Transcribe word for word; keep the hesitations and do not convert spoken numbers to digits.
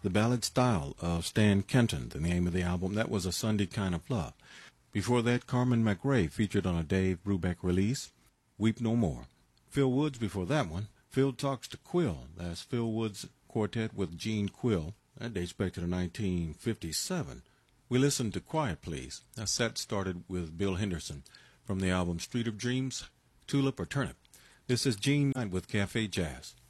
The Ballad Style of Stan Kenton, the name of the album. That was A Sunday Kind of Love. Before that, Carmen McRae featured on a Dave Brubeck release, Weep No More. Phil Woods before that one, Phil Talks to Quill. That's Phil Woods' quartet with Gene Quill. That dates back to nineteen fifty-seven. We listened to Quiet Please. That set started with Bill Henderson from the album Street of Dreams, Tulip or Turnip. This is Gene Knight with Cafe Jazz.